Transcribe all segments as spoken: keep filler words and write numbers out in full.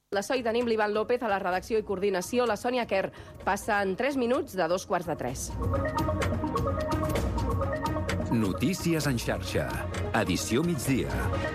La So i tenim l'Ivan López a la redacció i coordinació. La Sònia Quer. Passen tres minuts de dos quarts de tres. Notícies en xarxa. Edició migdia.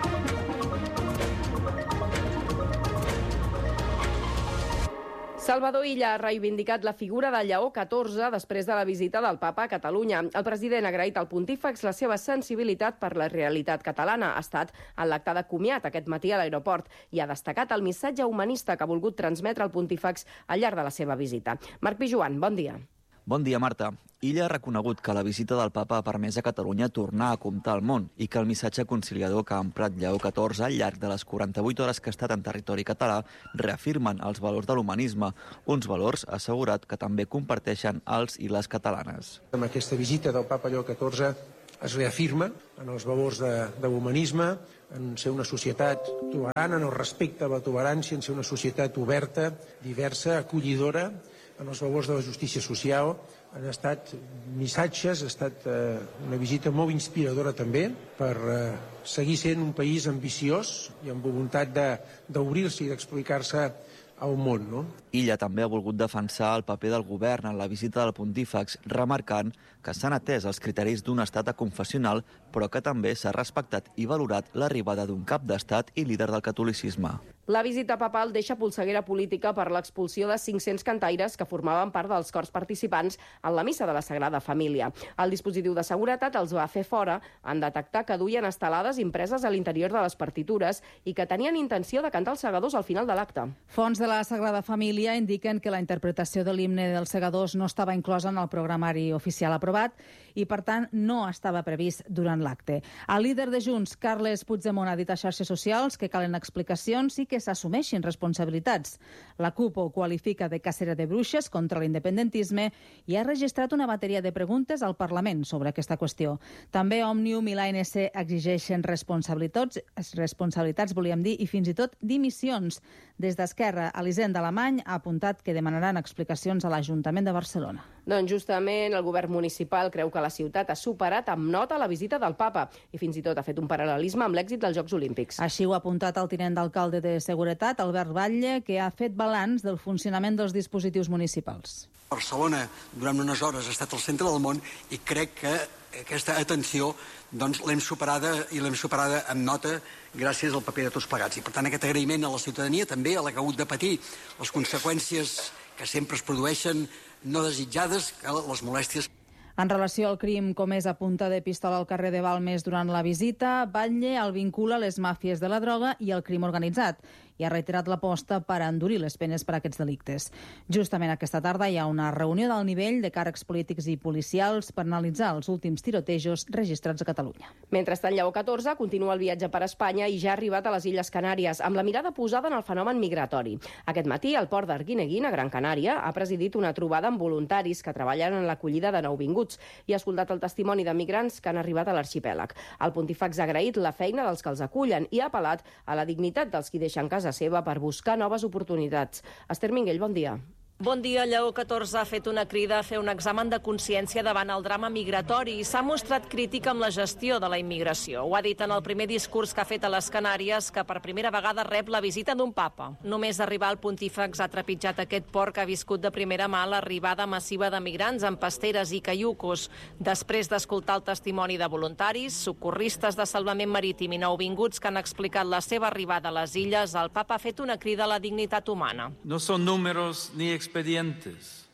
Salvador Illa ha reivindicat la figura de Lleó catorze després de la visita del papa a Catalunya. El president ha agraït al pontífex la seva sensibilitat per la realitat catalana. Ha estat en l'acte de comiat aquest matí a l'aeroport i ha destacat el missatge humanista que ha volgut transmetre el pontífex al llarg de la seva visita. Marc Pijuan, bon dia. Bon dia, Marta. Illa ha reconegut que la visita del papa ha permès a Catalunya tornar a comptar al món i que el missatge conciliador que ha emprat Lleó catorze al llarg de les quaranta-vuit hores que ha estat en territori català reafirmen els valors de l'humanisme, uns valors, ha assegurat, que també comparteixen els i les catalanes. Amb aquesta visita del papa Lleó catorze es reafirma en els valors de, de l'humanisme, en ser una societat tolerant, en el respecte a la tolerància, en ser una societat oberta, diversa, acollidora, en els valors de la justícia social. Han estat missatges, ha estat eh, una visita molt inspiradora també per eh, seguir sent un país ambiciós i amb voluntat d'obrir-se i d'explicar-se al món, no? Illa també ha volgut defensar el paper del govern en la visita del pontífex, remarcant que s'han atès els criteris d'un estat aconfessional, però que també s'ha respectat i valorat l'arribada d'un cap d'estat i líder del catolicisme. La visita papal deixa polseguera política per l'expulsió de cinc-cents cantaires que formaven part dels cors participants en la missa de la Sagrada Família. El dispositiu de seguretat els va fer fora en detectar que duien estelades impreses a l'interior de les partitures i que tenien intenció de cantar els segadors al final de l'acte. Fonts de la Sagrada Família indiquen que la interpretació de l'himne dels segadors no estava inclosa en el programari oficial aprovat i, per tant, no estava previst durant l'acte. El líder de Junts, Carles Puigdemont, ha dit a xarxes socials que calen explicacions i que s'assumeixin responsabilitats. La CUP ho qualifica de cacera de bruixes contra l'independentisme i ha registrat una bateria de preguntes al Parlament sobre aquesta qüestió. També Òmnium i l'A N C exigeixen responsabilitats, responsabilitats, volíem dir, i fins i tot dimissions. Des d'Esquerra, Elisenda Alemany ha apuntat que demanaran explicacions a l'Ajuntament de Barcelona. Doncs justament el govern municipal creu que la ciutat ha superat amb nota la visita del papa i fins i tot ha fet un paral·lelisme amb l'èxit dels Jocs Olímpics. Així ho ha apuntat el tinent d'alcalde de Seguretat, Albert Batlle, que ha fet balanç del funcionament dels dispositius municipals. Barcelona durant unes hores ha estat al centre del món i crec que aquesta atenció doncs, l'hem superada i l'hem superada amb nota gràcies al paper de tots plegats. I per tant aquest agraïment a la ciutadania també a la que ha hagut de patir les conseqüències que sempre es produeixen no desitjades, les molèsties. En relació al crim comès a punta de pistola al carrer de Balmes durant la visita, Batlle el vincula a les màfies de la droga i al crim organitzat i ha reiterat l'aposta per endurir les penes per a aquests delictes. Justament aquesta tarda hi ha una reunió d'alt nivell de càrrecs polítics i policials per analitzar els últims tirotejos registrats a Catalunya. Mentrestant, Lleó catorze continua el viatge per Espanya i ja ha arribat a les Illes Canàries, amb la mirada posada en el fenomen migratori. Aquest matí, al port d'Arguineguín, a Gran Canària, ha presidit una trobada amb voluntaris que treballen en l'acollida de nouvinguts i ha escoltat el testimoni de migrants que han arribat a l'arxipèlag. El pontífex ha agraït la feina dels que els acullen i ha apel·lat a la dignitat dels qui deixen casa seva per buscar noves oportunitats. Esther Minguell, bon dia. Bon dia. Lleó catorze ha fet una crida a fer un examen de consciència davant el drama migratori i s'ha mostrat crític amb la gestió de la immigració. Ho ha dit en el primer discurs que ha fet a les Canàries, que per primera vegada rep la visita d'un papa. Només arribar al pontífex ha trepitjat aquest port que ha viscut de primera mà l'arribada massiva de migrants amb pasteres i caiucos. Després d'escoltar el testimoni de voluntaris, socorristes de salvament marítim i nouvinguts que han explicat la seva arribada a les illes, el papa ha fet una crida a la dignitat humana. No són números ni expedientes.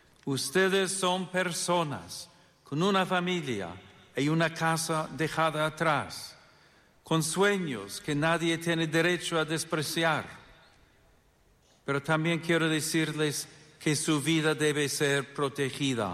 Ustedes son personas con una familia y una casa dejada atrás, con sueños que nadie tiene derecho a despreciar. Pero también quiero decirles que su vida debe ser protegida.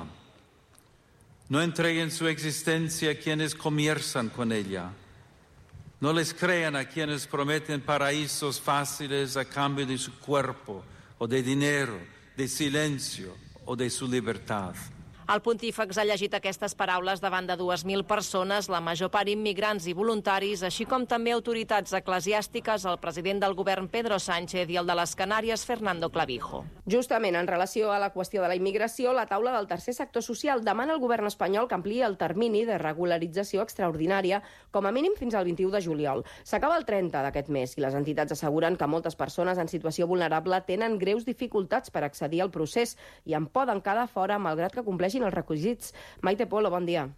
No entreguen su existencia a quienes comienzan con ella. No les crean a quienes prometen paraísos fáciles a cambio de su cuerpo o de dinero, de silencio o de su libertad. El pontífex ha llegit aquestes paraules davant de dues mil persones, la major part immigrants i voluntaris, així com també autoritats eclesiàstiques, el president del govern Pedro Sánchez i el de les Canàries Fernando Clavijo. Justament en relació a la qüestió de la immigració, la taula del tercer sector social demana al govern espanyol que ampliï el termini de regularització extraordinària com a mínim fins al vint-i-u de juliol. S'acaba el trenta d'aquest mes i les entitats asseguren que moltes persones en situació vulnerable tenen greus dificultats per accedir al procés i en poden quedar fora malgrat que compleixin els requisits. Maite Polo, bon dia.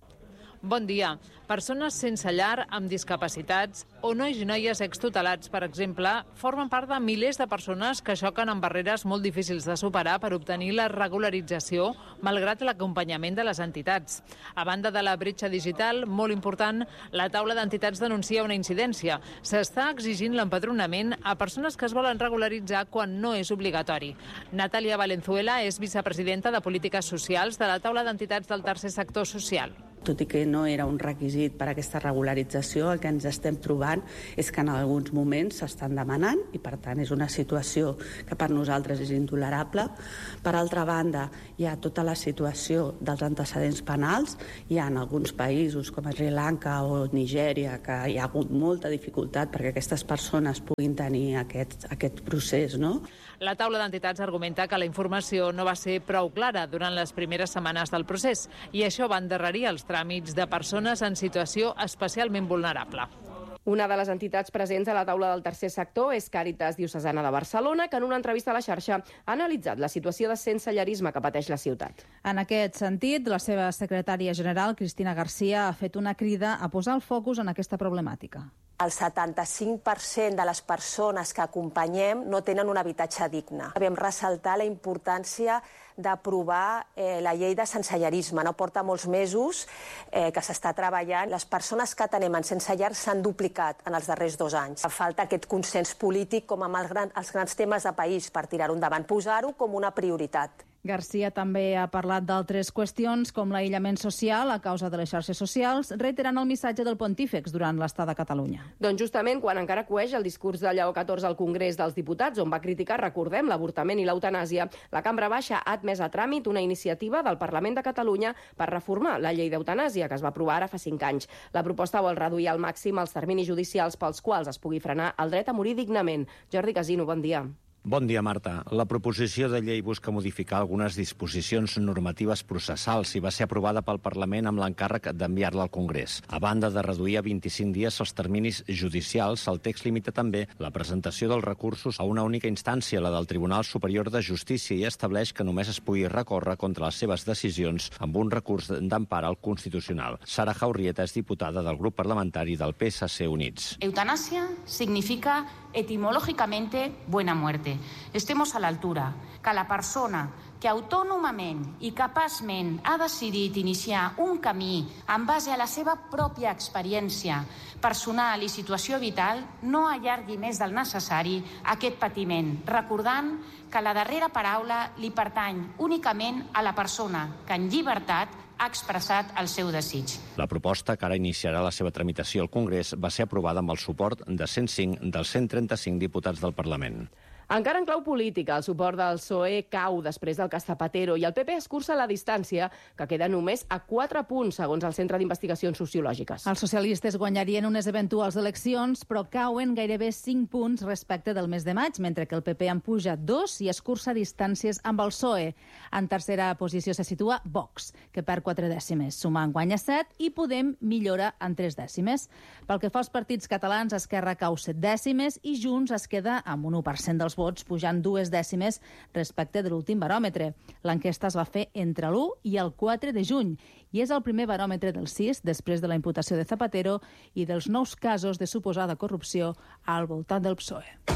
Bon dia. Persones sense llar, amb discapacitats o nois i noies extutelats, per exemple, formen part de milers de persones que xoquen amb barreres molt difícils de superar per obtenir la regularització, malgrat l'acompanyament de les entitats. A banda de la bretxa digital, molt important, la taula d'entitats denuncia una incidència. S'està exigint l'empadronament a persones que es volen regularitzar quan no és obligatori. Natàlia Valenzuela és vicepresidenta de Polítiques Socials de la taula d'entitats del tercer sector social. Tot i que no era un requisit per a aquesta regularització, el que ens estem trobant és que en alguns moments s'estan demanant i, per tant, és una situació que per nosaltres és intolerable. Per altra banda, hi ha tota la situació dels antecedents penals. Hi ha en alguns països, com Sri Lanka o Nigèria, que hi ha hagut molta dificultat perquè aquestes persones puguin tenir aquest, aquest procés, no? La taula d'entitats argumenta que la informació no va ser prou clara durant les primeres setmanes del procés i això va endarrerir els tràmits de persones en situació especialment vulnerable. Una de les entitats presents a la taula del tercer sector és Càritas Diocesana de Barcelona, que en una entrevista a la xarxa ha analitzat la situació de sensellarisme que pateix la ciutat. En aquest sentit, la seva secretària general, Cristina Garcia, ha fet una crida a posar el focus en aquesta problemàtica. El setanta-cinc per cent de les persones que acompanyem no tenen un habitatge digne. Vam ressaltar la importància d'aprovar eh, la llei de sensellarisme. No porta molts mesos eh, que s'està treballant. Les persones que tenem en sense llar s'han duplicat en els darrers dos anys. Falta aquest consens polític com amb els grans, els grans temes de país per tirar-ho endavant, posar-ho com una prioritat. Garcia també ha parlat d'altres qüestions com l'aïllament social a causa de les xarxes socials, reiterant el missatge del pontífex durant l'estada a Catalunya. Doncs justament quan encara coeix el discurs de Lleó catorze al Congrés dels Diputats, on va criticar, recordem, l'avortament i l'eutanàsia, la Cambra Baixa ha admès a tràmit una iniciativa del Parlament de Catalunya per reformar la llei d'eutanàsia, que es va aprovar ara fa cinc anys. La proposta vol reduir al màxim els terminis judicials pels quals es pugui frenar el dret a morir dignament. Jordi Casino, bon dia. Bon dia, Marta. La proposició de llei busca modificar algunes disposicions normatives processals i va ser aprovada pel Parlament amb l'encàrrec d'enviar-la al Congrés. A banda de reduir a vint-i-cinc dies els terminis judicials, el text limita també la presentació dels recursos a una única instància, la del Tribunal Superior de Justícia, i estableix que només es pugui recórrer contra les seves decisions amb un recurs d'empara al Constitucional. Sara Jaurrieta és diputada del grup parlamentari del P S C Units. Eutanasia significa etimológicamente buena muerte. Estemos a l'altura, que la persona que autònomament i capaçment ha decidit iniciar un camí en base a la seva pròpia experiència personal i situació vital no allargui més del necessari aquest patiment, recordant que la darrera paraula li pertany únicament a la persona que en llibertat ha expressat el seu desig. La proposta, que ara iniciarà la seva tramitació al Congrés, va ser aprovada amb el suport de cent cinc dels cent trenta-cinc diputats del Parlament. Encara en clau política, el suport del P S O E cau després del cas Zapatero i el P P escurça la distància, que queda només a quatre punts, segons el Centre d'Investigacions Sociològiques. Els socialistes guanyarien unes eventuals eleccions, però cauen gairebé cinc punts respecte del mes de maig, mentre que el P P en puja dos i escurça distàncies amb el P S O E. En tercera posició se situa Vox, que perd quatre dècimes. Sumant guanya set i Podem millora en tres dècimes. Pel que fa als partits catalans, Esquerra cau set dècimes i Junts es queda amb un u per cent dels vots, pujant dues dècimes respecte de l'últim baròmetre. L'enquesta es va fer entre l'u i el quatre de juny i és el primer baròmetre del C I S després de la imputació de Zapatero i dels nous casos de suposada corrupció al voltant del P S O E.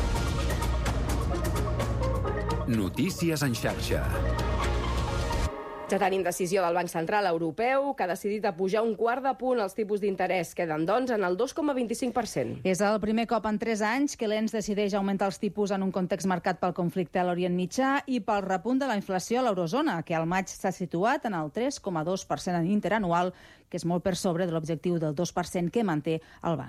Notícies en xarxa. Ja tenim decisió del Banc Central Europeu, que ha decidit a pujar un quart de punt els tipus d'interès. Queden, doncs, en el dos coma vint-i-cinc per cent. És el primer cop en tres anys que l'E N S decideix augmentar els tipus en un context marcat pel conflicte a l'Orient Mitjà i pel repunt de la inflació a l'eurozona, que al maig s'ha situat en el tres coma dos per cent interanual, que és molt per sobre de l'objectiu del dos per cent que manté el banc.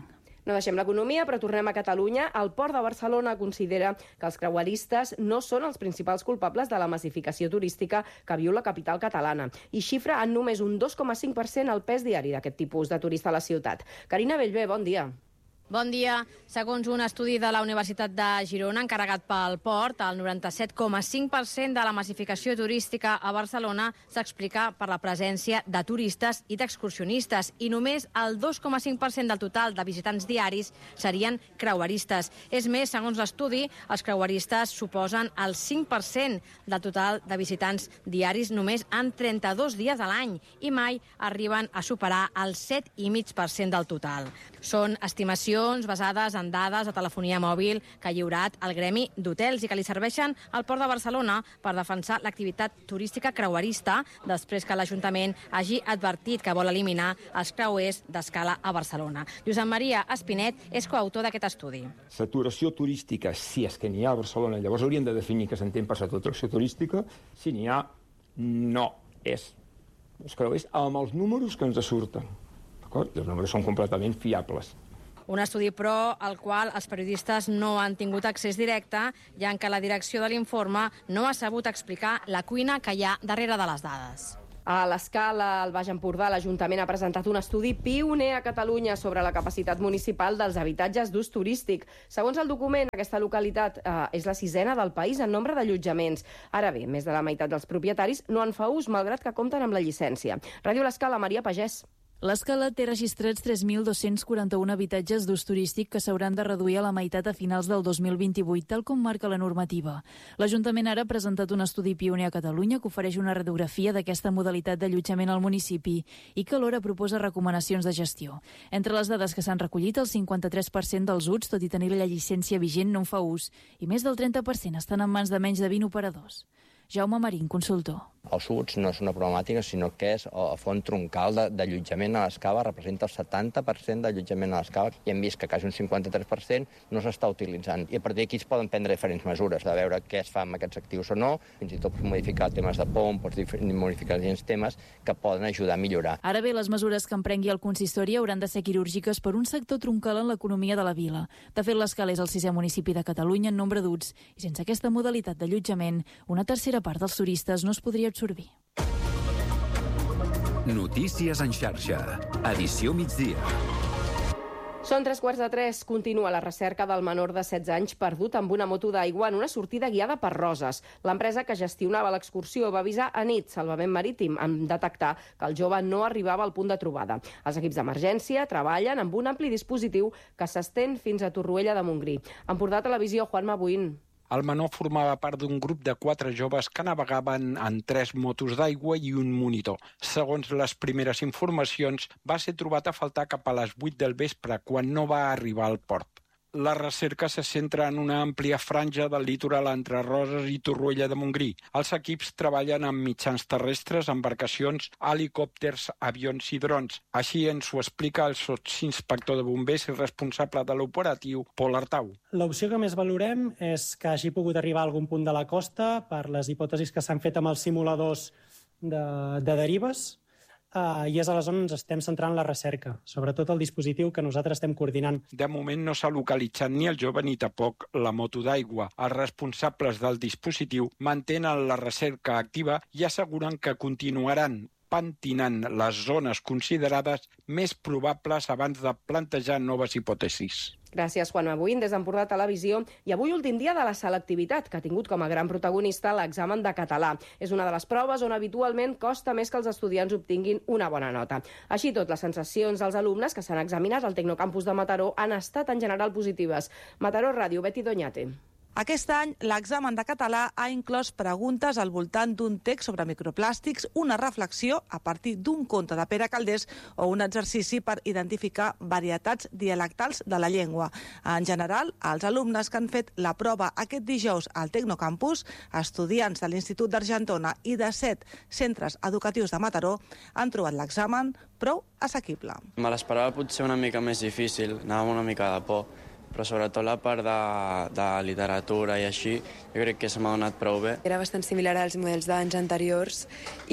No deixem l'economia, però tornem a Catalunya. El Port de Barcelona considera que els creueristes no són els principals culpables de la massificació turística que viu la capital catalana i xifra en només un dos coma cinc per cent el pes diari d'aquest tipus de turista a la ciutat. Carina Bellver, bon dia. Bon dia. Segons un estudi de la Universitat de Girona encarregat pel Port, el noranta-set coma cinc per cent de la massificació turística a Barcelona s'explica per la presència de turistes i d'excursionistes i només el dos coma cinc per cent del total de visitants diaris serien creueristes. És més, segons l'estudi, els creueristes suposen el cinc per cent del total de visitants diaris només en trenta-dos dies a l'any i mai arriben a superar el set coma cinc per cent del total. Són estimacions basades en dades de telefonia mòbil que ha lliurat el Gremi d'Hotels i que li serveixen al Port de Barcelona per defensar l'activitat turística creuerista després que l'Ajuntament hagi advertit que vol eliminar els creuers d'escala a Barcelona. Josep Maria Espinet és coautor d'aquest estudi. Saturació turística, si és que n'hi ha a Barcelona, llavors hauríem de definir què s'entén per saturació turística. Si n'hi ha, no és els creuers amb els números que ens surten. D'acord? Els números són completament fiables. Un estudi, però, al qual els periodistes no han tingut accés directe, ja que la direcció de l'informe no ha sabut explicar la cuina que hi ha darrere de les dades. A l'Escala, al Baix Empordà, l'Ajuntament ha presentat un estudi pioner a Catalunya sobre la capacitat municipal dels habitatges d'ús turístic. Segons el document, aquesta localitat eh, és la sisena del país en nombre d'allotjaments. Ara bé, més de la meitat dels propietaris no en fa ús, malgrat que compten amb la llicència. Ràdio l'Escala, Maria Pagès. L'Escala té registrats tres mil dos-cents quaranta-un habitatges d'ús turístic que s'hauran de reduir a la meitat a finals del dos mil vint-i-vuit, tal com marca la normativa. L'Ajuntament ara ha presentat un estudi pioner a Catalunya que ofereix una radiografia d'aquesta modalitat d'allotjament al municipi i que alhora proposa recomanacions de gestió. Entre les dades que s'han recollit, el cinquanta-tres per cent dels U Ts, tot i tenir la llicència vigent, no en fa ús, i més del trenta per cent estan en mans de menys de vint operadors. Jaume Marín, consultor. Els U Ts no és una problemàtica, sinó que és a font troncal d'allotjament a l'Escala, representa el setanta per cent d'allotjament a l'Escala i hem vist que quasi un cinquanta-tres per cent no s'està utilitzant. I a partir d'aquí es poden prendre diferents mesures, de veure què es fa amb aquests actius o no, fins i tot modificar temes de P O M, pots modificar diferents temes que poden ajudar a millorar. Ara bé, les mesures que emprengui el consistori hauran de ser quirúrgiques per un sector troncal en l'economia de la vila. De fet, l'Escala és el sisè municipi de Catalunya en nombre d'U Ts i sense aquesta modalitat d'allotjament, una tercera part dels turistes no es podria absorbir. Notícies en xarxa. Edició migdia. Són tres quarts de tres. Continua la recerca del menor de setze anys perdut amb una moto d'aigua en una sortida guiada per Roses. L'empresa que gestionava l'excursió va avisar a nit Salvament Marítim en detectar que el jove no arribava al punt de trobada. Els equips d'emergència treballen amb un ampli dispositiu que s'estén fins a Torroella de Montgrí. Empordà Televisió, Juanma Buín. El menor formava part d'un grup de quatre joves que navegaven en tres motos d'aigua i un monitor. Segons les primeres informacions, va ser trobat a faltar cap a les vuit del vespre, quan no va arribar al port. La recerca se centra en una àmplia franja del litoral entre Roses i Torroella de Montgrí. Els equips treballen amb mitjans terrestres, embarcacions, helicòpters, avions i drons. Així ens ho explica el sotsinspector de bombers i responsable de l'operatiu, Pol Artau. L'opció que més valorem és que hagi pogut arribar a algun punt de la costa per les hipòtesis que s'han fet amb els simuladors de, de derives. Uh, I és aleshores on ens estem centrant la recerca, sobretot el dispositiu que nosaltres estem coordinant. De moment no s'ha localitzat ni el jove ni tampoc la moto d'aigua. Els responsables del dispositiu mantenen la recerca activa i asseguren que continuaran pentinant les zones considerades més probables abans de plantejar noves hipòtesis. Gràcies, Juanma Buín, des d'Empordà Televisió. I avui últim dia de la selectivitat, que ha tingut com a gran protagonista l'examen de català. És una de les proves on habitualment costa més que els estudiants obtinguin una bona nota. Així tot, les sensacions dels alumnes que s'han examinat al Tecnocampus de Mataró han estat en general positives. Mataró Ràdio, Betty Doñate. Aquest any, l'examen de català ha inclòs preguntes al voltant d'un text sobre microplàstics, una reflexió a partir d'un conte de Pere Calders o un exercici per identificar varietats dialectals de la llengua. En general, els alumnes que han fet la prova aquest dijous al Tecnocampus, estudiants de l'Institut d'Argentona i de set centres educatius de Mataró, han trobat l'examen prou assequible. Me l'esperava potser una mica més difícil, anava amb una mica de por, però sobretot la part de, de literatura i així, jo crec que se m'ha donat prou bé. Era bastant similar als models d'anys anteriors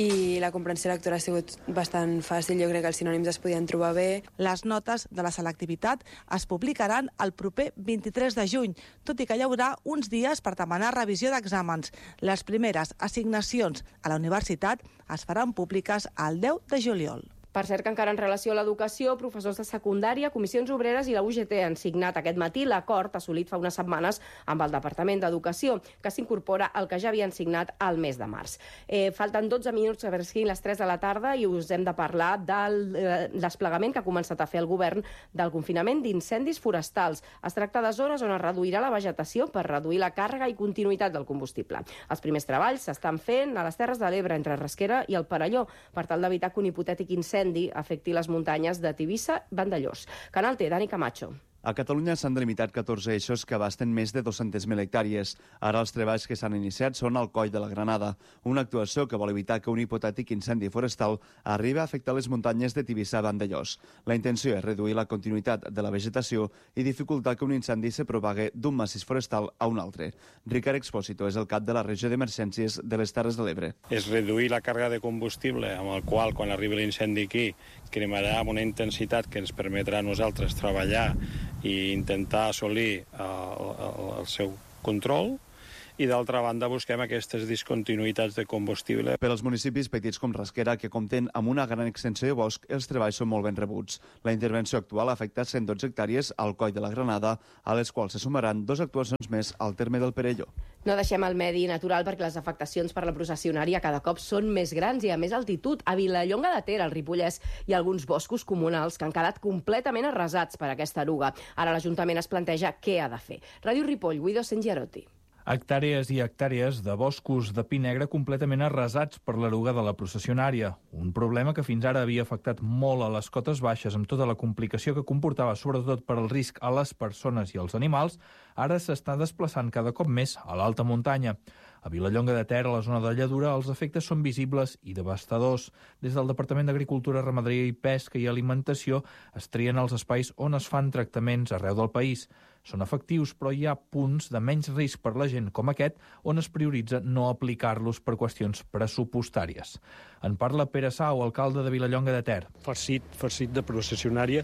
i la comprensió lectora ha sigut bastant fàcil, jo crec que els sinònims es podien trobar bé. Les notes de la selectivitat es publicaran el proper vint-i-tres de juny, tot i que hi haurà uns dies per demanar revisió d'exàmens. Les primeres assignacions a la universitat es faran públiques el deu de juliol. Per cert que encara en relació a l'educació, professors de secundària, comissions obreres i la U G T han signat aquest matí l'acord assolit fa unes setmanes amb el Departament d'Educació, que s'incorpora al que ja havien signat al mes de març. Eh, falten dotze minuts que siguin les tres de la tarda i us hem de parlar del eh, desplegament que ha començat a fer el govern del confinament d'incendis forestals. Es tracta de zones on es reduirà la vegetació per reduir la càrrega i continuïtat del combustible. Els primers treballs s'estan fent a les Terres de l'Ebre, entre Rasquera i el Perelló, per tal d'evitar que un hipotètic incendi afecti les muntanyes de Tivissa, Vandellòs. Canal T, Dani Camacho. A Catalunya s'han delimitat catorze eixos que abasten més de dos-centes mil hectàrees. Ara els treballs que s'han iniciat són al Coll de la Granada, una actuació que vol evitar que un hipotètic incendi forestal arribi a afectar les muntanyes de Tivissa a Vandellòs. La intenció és reduir la continuïtat de la vegetació i dificultar que un incendi se propague d'un massís forestal a un altre. Ricard Expósito és el cap de la regió d'emergències de les Terres de l'Ebre. És reduir la càrrega de combustible amb el qual, quan arribi l'incendi aquí, cremarà amb una intensitat que ens permetrà a nosaltres treballar i intentar assolir el, el, el seu control. I d'altra banda busquem aquestes discontinuïtats de combustible. Per als municipis petits com Rasquera, que compten amb una gran extensió de bosc, els treballs són molt ben rebuts. La intervenció actual ha afectat cent dotze hectàrees al Coll de la Granada, a les quals se sumaran dues actuacions més al terme del Perelló. No deixem el medi natural perquè les afectacions per la processionària cada cop són més grans i a més altitud. A Vilallonga de Ter, al Ripollès, hi ha alguns boscos comunals que han quedat completament arrasats per aquesta eruga. Ara l'Ajuntament es planteja què ha de fer. Ràdio Ripoll, Guido Sengiarotti. Hectàrees i hectàrees de boscos de pi negre completament arrasats per l'eruga de la processionària. Un problema que fins ara havia afectat molt a les cotes baixes amb tota la complicació que comportava, sobretot per al risc a les persones i als animals, ara s'està desplaçant cada cop més a l'alta muntanya. A Vilallonga de Ter, a la zona de Lladura, els efectes són visibles i devastadors. Des del Departament d'Agricultura, Ramaderia i Pesca i Alimentació es trien els espais on es fan tractaments arreu del país. Són efectius, però hi ha punts de menys risc per la gent com aquest on es prioritza no aplicar-los per qüestions pressupostàries. En parla Pere Sau, alcalde de Vilallonga de Ter. Farcit, farcit de processionària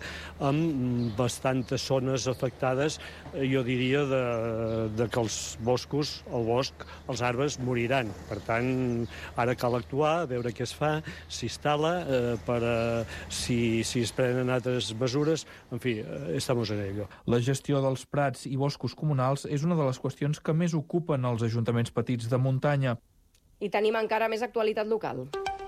amb bastantes zones afectades, jo diria de, de que els boscos, el bosc, els arbres moriran. Per tant, ara cal actuar, a veure què es fa, s'instal·la, eh, per eh, si, si es prenen altres mesures, en fi, eh, estamos en ello. La gestió dels prats i boscos comunals és una de les qüestions que més ocupen els ajuntaments petits de muntanya. I tenim encara més actualitat local.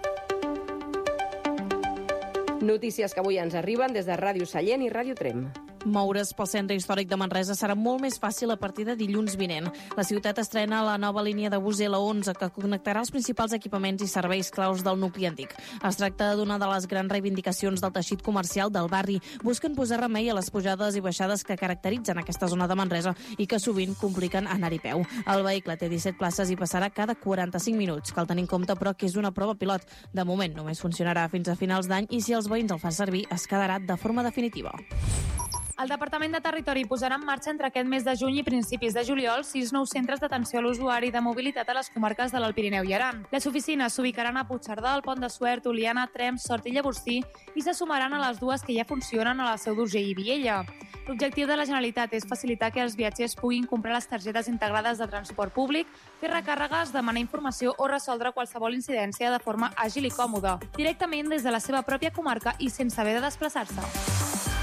Notícies que avui ens arriben des de Ràdio Sallent i Ràdio Trem. Moure's pel centre històric de Manresa serà molt més fàcil a partir de dilluns vinent. La ciutat estrena la nova línia de bus L onze que connectarà els principals equipaments i serveis claus del nucli antic. Es tracta d'una de les grans reivindicacions del teixit comercial del barri. Busquen posar remei a les pujades i baixades que caracteritzen aquesta zona de Manresa i que sovint compliquen anar-hi peu. El vehicle té disset places i passarà cada quaranta-cinc minuts. Cal tenir en compte, però, que és una prova pilot. De moment només funcionarà fins a finals d'any i si els veïns el fan servir es quedarà de forma definitiva. El Departament de Territori posarà en marxa entre aquest mes de juny i principis de juliol sis nous centres d'atenció a l'usuari de mobilitat a les comarques de l'Alt Pirineu i Aran. Les oficines s'ubicaran a Puigcerdà, el Pont de Suert, Oliana, Tremp, Sort i Llavorsí i se sumaran a les dues que ja funcionen a la Seu d'Urgell i Viella. L'objectiu de la Generalitat és facilitar que els viatgers puguin comprar les targetes integrades de transport públic, fer recàrregues, demanar informació o resoldre qualsevol incidència de forma àgil i còmoda, directament des de la seva pròpia comarca i sense haver de desplaçar-se.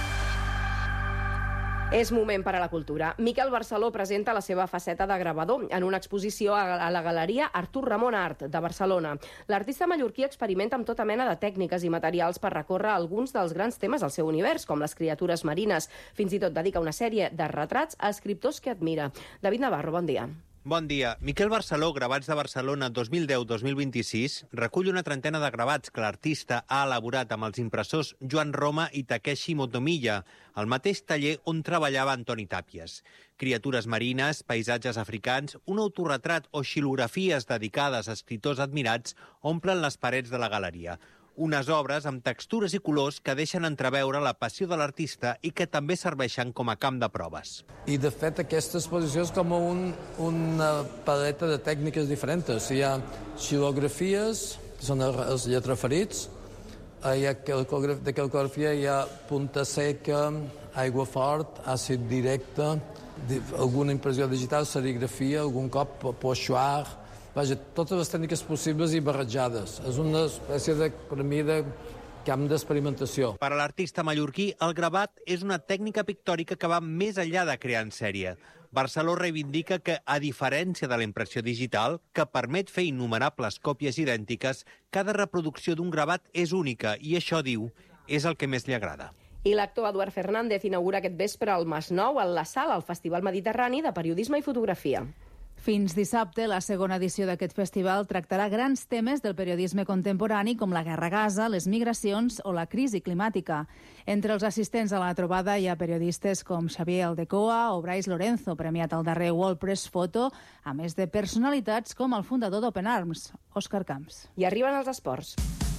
És moment per a la cultura. Miquel Barceló presenta la seva faceta de gravador en una exposició a la Galeria Artur Ramon Art de Barcelona. L'artista mallorquí experimenta amb tota mena de tècniques i materials per recórrer alguns dels grans temes del seu univers, com les criatures marines. Fins i tot dedica una sèrie de retrats a escriptors que admira. David Navarro, bon dia. Bon dia. Miquel Barceló, Gravats de Barcelona dos mil deu dos mil vint-i-sis, recull una trentena de gravats que l'artista ha elaborat amb els impressors Joan Roma i Takeshi Motomiya, al mateix taller on treballava Antoni Tàpies. Criatures marines, paisatges africans, un autorretrat o xilografies dedicades a escriptors admirats omplen les parets de la galeria. Unes obres amb textures i colors que deixen entreveure la passió de l'artista i que també serveixen com a camp de proves. I, de fet, aquesta exposició és com un, una paleta de tècniques diferents. Hi ha xilografies, que són els lletraferits, hi ha de cal·ligrafia, hi ha punta seca, aigua fort, àcid directe, alguna impressió digital, serigrafia, algun cop pochoir. Vaja, totes les tècniques possibles i barrejades. És una espècie de, per mi, de camp d'experimentació. Per a l'artista mallorquí, el gravat és una tècnica pictòrica que va més enllà de crear en sèrie. Barceló reivindica que, a diferència de la impressió digital, que permet fer innumerables còpies idèntiques, cada reproducció d'un gravat és única i això, diu, és el que més li agrada. I l'actor Eduard Fernández inaugura aquest vespre al Masnou, al La Sala, al Festival Mediterrani de Periodisme i Fotografia. Fins dissabte, la segona edició d'aquest festival tractarà grans temes del periodisme contemporani com la guerra a Gaza, les migracions o la crisi climàtica. Entre els assistents a la trobada hi ha periodistes com Xavier Aldecoa o Brais Lorenzo, premiat al darrer World Press Photo, a més de personalitats com el fundador d'Open Arms, Òscar Camps. I arriben els esports.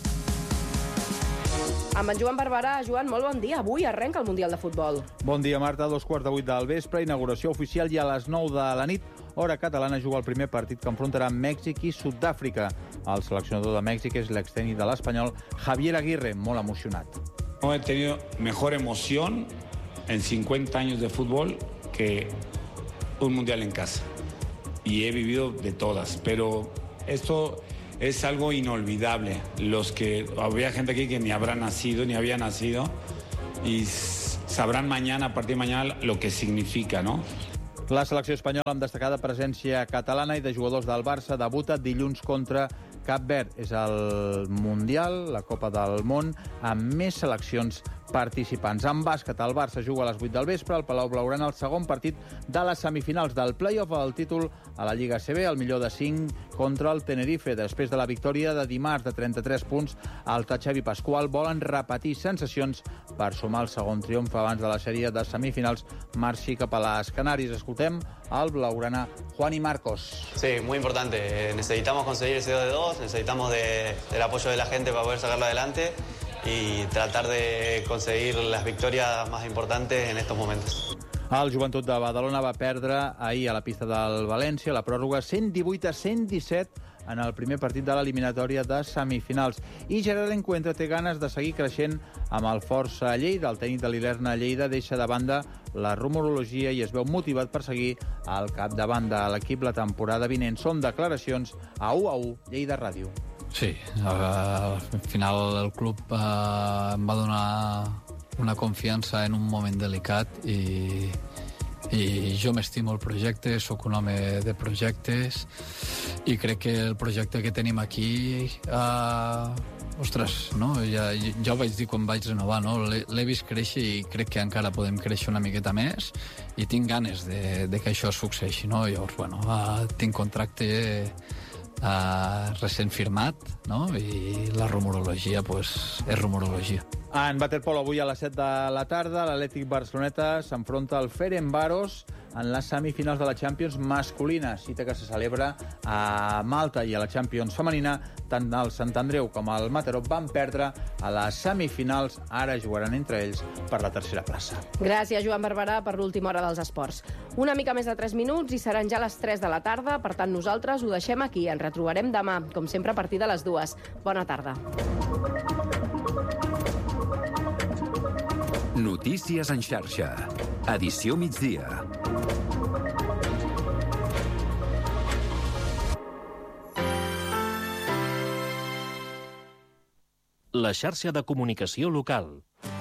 Amb en Joan Barberà. Joan, molt bon dia. Avui arrenca el Mundial de Futbol. Bon dia, Marta. Dos quarts de vuit del vespre, inauguració oficial i a les nou de la nit, hora catalana, juga el primer partit que enfrontarà Mèxic i Sud-àfrica. El seleccionador de Mèxic és l'extècnic de l'Espanyol, Javier Aguirre, molt emocionat. No he tenido mejor emoción en cincuenta años de fútbol que un Mundial en casa. Y he vivido de todas, pero esto es algo inolvidable. Los que había gente aquí que ni habrá nacido, ni había nacido, y sabrán mañana, a partir de mañana, lo que significa, ¿no? La selecció espanyola amb destacada presència catalana i de jugadors del Barça debuta dilluns contra Cap Verd. És el Mundial, la Copa del Món, amb més seleccions participants. En bàsquet, el Barça juga a les vuit del vespre al Palau Blaugrana el segon partit de les semifinals del play-off al títol a la Lliga A C B, el millor de cinc contra el Tenerife. Després de la victòria de dimarts de trenta-tres punts, el Xavi Pascual volen repetir sensacions per sumar el segon triomf abans de la sèrie de semifinals marxi cap a les Canàries. Escoltem al Blaugrana Juan y Marcos. Sí, muy importante. Necesitamos conseguir ese dos de dos, necesitamos de, del apoyo de la gente para poder sacarlo adelante y tratar de conseguir las victorias más importantes en estos momentos. El Joventut de Badalona va perdre ahir a la pista del València la pròrroga cent divuit a cent disset en el primer partit de l'eliminatòria de semifinals. I Gerard Encuentra té ganes de seguir creixent amb el Força Lleida. El tècnic de l'Ilerna Lleida deixa de banda la rumorologia i es veu motivat per seguir al capdavant de l'equip la temporada vinent. Són declaracions a u a u Lleida Ràdio. Sí, al final el club eh, em va donar una confiança en un moment delicat i, i jo m'estimo el projecte, sóc un home de projectes i crec que el projecte que tenim aquí eh, ostres, no? Ja, ja ho vaig dir quan vaig renovar, no? L'he vist créixer i crec que encara podem créixer una miqueta més i tinc ganes de, de que això succeeixi, no? Llavors, bueno, eh, tinc contracte Uh, recent firmat, no? I la rumorologia, pues, és rumorologia. En waterpolo, avui a les set de la tarda, l'Atlètic Barceloneta s'enfronta al Ferencváros en les semifinals de la Champions masculina, cita que se celebra a Malta, i a la Champions femenina tant el Sant Andreu com el Mataró van perdre a les semifinals. Ara jugaran entre ells per la tercera plaça. Gràcies, Joan Barberà, per l'última hora dels esports. Una mica més de tres minuts i seran ja les tres de la tarda, per tant nosaltres ho deixem aquí. Ens retrobarem demà, com sempre a partir de les dues. Bona tarda. Notícies en xarxa. Edició migdia. La xarxa de comunicació local.